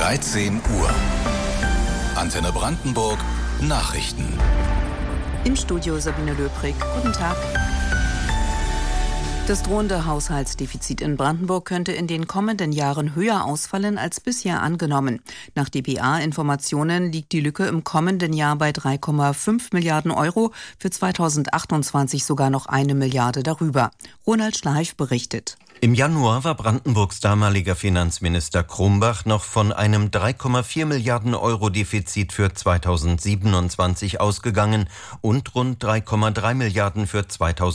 13 Uhr. Antenne Brandenburg Nachrichten. Im Studio Sabine Löbrig. Guten Tag. Das drohende Haushaltsdefizit in Brandenburg könnte in den kommenden Jahren höher ausfallen als bisher angenommen. Nach dpa-Informationen liegt die Lücke im kommenden Jahr bei 3,5 Milliarden Euro, für 2028 sogar noch 1 Milliarde darüber. Ronald Schleif berichtet. Im Januar war Brandenburgs damaliger Finanzminister Krumbach noch von einem 3,4 Milliarden Euro Defizit für 2027 ausgegangen und rund 3,3 Milliarden für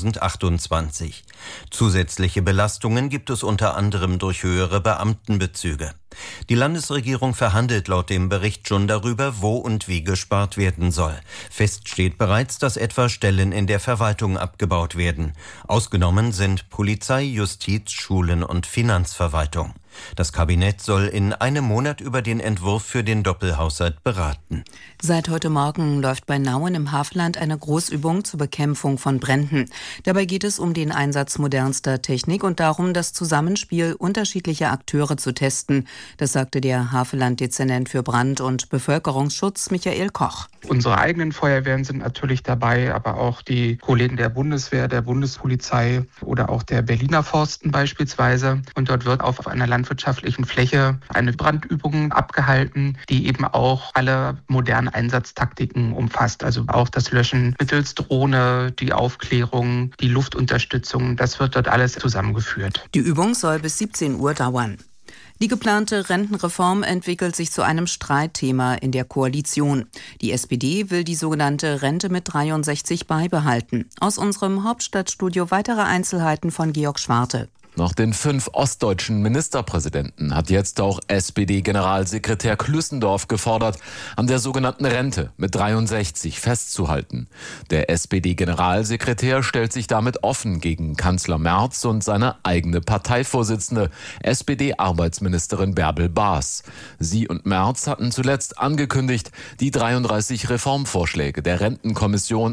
2028. Zusätzliche Belastungen gibt es unter anderem durch höhere Beamtenbezüge. Die Landesregierung verhandelt laut dem Bericht schon darüber, wo und wie gespart werden soll. Fest steht bereits, dass etwa Stellen in der Verwaltung abgebaut werden. Ausgenommen sind Polizei, Justiz, Schulen und Finanzverwaltung. Das Kabinett soll in einem Monat über den Entwurf für den Doppelhaushalt beraten. Seit heute Morgen läuft bei Nauen im Havelland eine Großübung zur Bekämpfung von Bränden. Dabei geht es um den Einsatz modernster Technik und darum, das Zusammenspiel unterschiedlicher Akteure zu testen. Das sagte der Havelland-Dezernent für Brand- und Bevölkerungsschutz Michael Koch. Unsere eigenen Feuerwehren sind natürlich dabei, aber auch die Kollegen der Bundeswehr, der Bundespolizei oder auch der Berliner Forsten beispielsweise. Und dort wird auf einer landwirtschaftlichen Fläche eine Brandübung abgehalten, die eben auch alle modernen Einsatztaktiken umfasst. Also auch das Löschen mittels Drohne, die Aufklärung, die Luftunterstützung, das wird dort alles zusammengeführt. Die Übung soll bis 17 Uhr dauern. Die geplante Rentenreform entwickelt sich zu einem Streitthema in der Koalition. Die SPD will die sogenannte Rente mit 63 beibehalten. Aus unserem Hauptstadtstudio weitere Einzelheiten von Georg Schwarte. Nach den 5 ostdeutschen Ministerpräsidenten hat jetzt auch SPD-Generalsekretär Klüssendorf gefordert, an der sogenannten Rente mit 63 festzuhalten. Der SPD-Generalsekretär stellt sich damit offen gegen Kanzler Merz und seine eigene Parteivorsitzende, SPD-Arbeitsministerin Bärbel Baas. Sie und Merz hatten zuletzt angekündigt, die 33 Reformvorschläge der Rentenkommission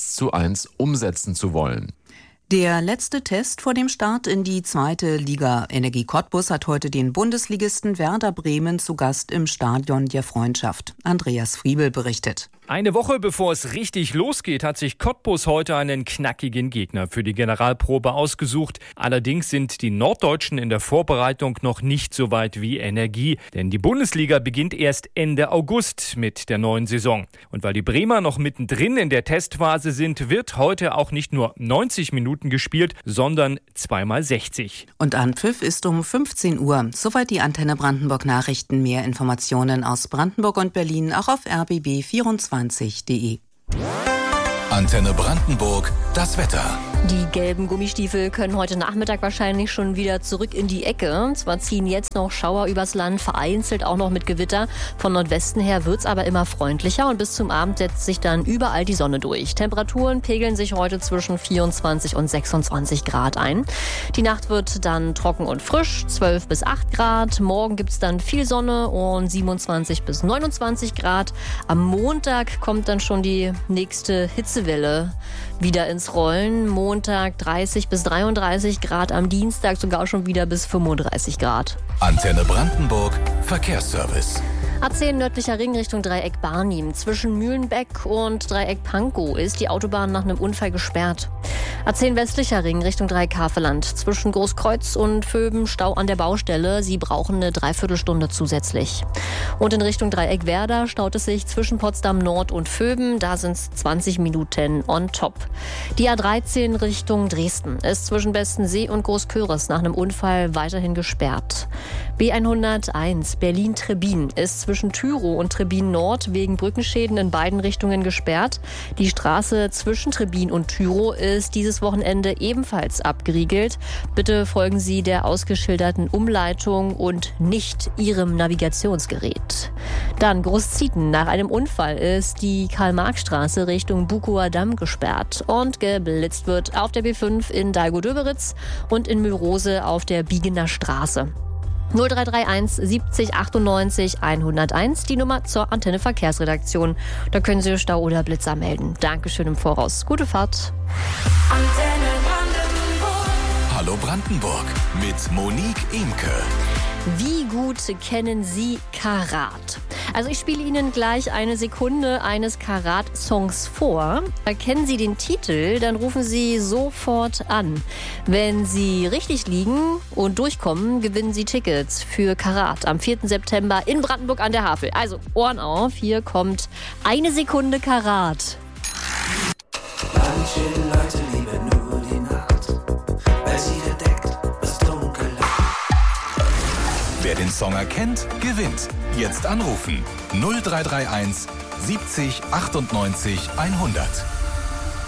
1:1 umsetzen zu wollen. Der letzte Test vor dem Start in die 2. Liga. Energie Cottbus hat heute den Bundesligisten Werder Bremen zu Gast im Stadion der Freundschaft. Andreas Friebel berichtet. Eine Woche bevor es richtig losgeht, hat sich Cottbus heute einen knackigen Gegner für die Generalprobe ausgesucht. Allerdings sind die Norddeutschen in der Vorbereitung noch nicht so weit wie Energie. Denn die Bundesliga beginnt erst Ende August mit der neuen Saison. Und weil die Bremer noch mittendrin in der Testphase sind, wird heute auch nicht nur 90 Minuten gespielt, sondern 2x60. Und Anpfiff ist um 15 Uhr. Soweit die Antenne Brandenburg Nachrichten. Mehr Informationen aus Brandenburg und Berlin auch auf rbb24.de. Antenne Brandenburg, das Wetter. Die gelben Gummistiefel können heute Nachmittag wahrscheinlich schon wieder zurück in die Ecke. Zwar ziehen jetzt noch Schauer übers Land, vereinzelt auch noch mit Gewitter. Von Nordwesten her wird's aber immer freundlicher und bis zum Abend setzt sich dann überall die Sonne durch. Temperaturen pegeln sich heute zwischen 24 und 26 Grad ein. Die Nacht wird dann trocken und frisch, 12 bis 8 Grad. Morgen gibt's dann viel Sonne und 27 bis 29 Grad. Am Montag kommt dann schon die nächste Hitzewelle wieder ins Rollen. Montag 30 bis 33 Grad, am Dienstag sogar schon wieder bis 35 Grad. Antenne Brandenburg, Verkehrsservice. A10 nördlicher Ring Richtung Dreieck Barnim. Zwischen Mühlenbeck und Dreieck Pankow ist die Autobahn nach einem Unfall gesperrt. A10 westlicher Ring Richtung Dreieck Havelland. Zwischen Großkreuz und Vöben Stau an der Baustelle. Sie brauchen eine Dreiviertelstunde zusätzlich. Und in Richtung Dreieck Werder staut es sich zwischen Potsdam Nord und Vöben. Da sind es 20 Minuten on top. Die A13 Richtung Dresden ist zwischen Bestensee und Großköris nach einem Unfall weiterhin gesperrt. B101 Berlin-Trebin ist zwischen Tyrow und Trebin Nord wegen Brückenschäden in beiden Richtungen gesperrt. Die Straße zwischen Trebin und Tyrow ist dieses Wochenende ebenfalls abgeriegelt. Bitte folgen Sie der ausgeschilderten Umleitung und nicht Ihrem Navigationsgerät. Dann Großzieten. Nach einem Unfall ist die Karl-Marx-Straße Richtung Bukower Damm gesperrt und geblitzt wird auf der B5 in Dalgo-Döberitz und in Mühlrose auf der Biegener Straße. 0331 70 98 101, die Nummer zur Antenne Verkehrsredaktion. Da können Sie Stau oder Blitzer melden. Dankeschön im Voraus. Gute Fahrt. Hallo Brandenburg mit Monique Imke. Wie gut kennen Sie Karat? Also ich spiele Ihnen gleich eine Sekunde eines Karat-Songs vor. Erkennen Sie den Titel, dann rufen Sie sofort an. Wenn Sie richtig liegen und durchkommen, gewinnen Sie Tickets für Karat am 4. September in Brandenburg an der Havel. Also Ohren auf, hier kommt eine Sekunde Karat. Manche Leute lieben nur die Nacht, weil sie verdeckt das Dunkel hat. Wer den Song erkennt, gewinnt. Jetzt anrufen 0331 70 98 100.